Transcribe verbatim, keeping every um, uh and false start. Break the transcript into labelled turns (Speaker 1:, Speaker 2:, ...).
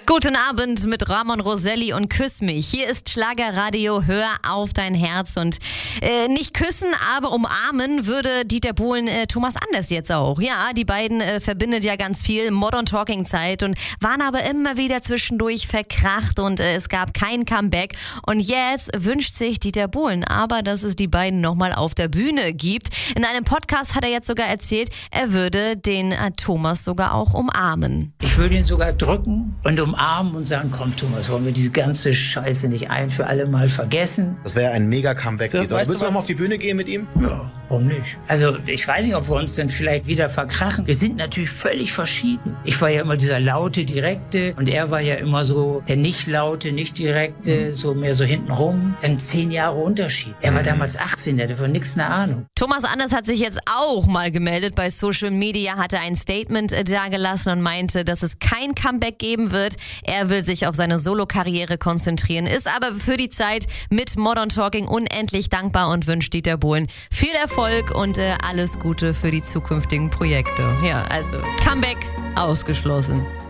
Speaker 1: Guten Abend mit Ramon Roselli und Küss mich. Hier ist Schlagerradio, hör auf dein Herz. Und äh, nicht küssen, aber umarmen würde Dieter Bohlen äh, Thomas Anders jetzt auch. Ja, die beiden äh, verbindet ja ganz viel Modern Talking Zeit und waren aber immer wieder zwischendurch verkracht und äh, es gab kein Comeback. Und jetzt wünscht sich Dieter Bohlen aber, dass es die beiden nochmal auf der Bühne gibt. In einem Podcast hat er jetzt sogar erzählt, er würde den äh, Thomas sogar auch umarmen.
Speaker 2: Ich würde ihn sogar drücken und umarmen und sagen, komm Thomas, wollen wir diese ganze Scheiße nicht ein für alle Mal vergessen?
Speaker 3: Das wäre ein mega Comeback.
Speaker 2: So,
Speaker 3: Willst du noch mal auf die Bühne gehen mit ihm?
Speaker 2: Ja, warum nicht? Also ich weiß nicht, ob wir uns dann vielleicht wieder verkrachen. Wir sind natürlich völlig verschieden. Ich war ja immer dieser laute, direkte und er war ja immer so der nicht laute, nicht direkte, mhm. so mehr so hintenrum. Dann zehn Jahre Unterschied. Er war damals achtzehn, der hatte von nichts eine Ahnung.
Speaker 1: Thomas Anders hat sich jetzt auch mal gemeldet bei Social Media, hatte ein Statement äh, dagelassen und meinte, dass es kein Comeback geben wird. Er will sich auf seine Solo-Karriere konzentrieren, ist aber für die Zeit mit Modern Talking unendlich dankbar und wünscht Dieter Bohlen viel Erfolg und äh, alles Gute für die zukünftigen Projekte. Ja, also Comeback ausgeschlossen.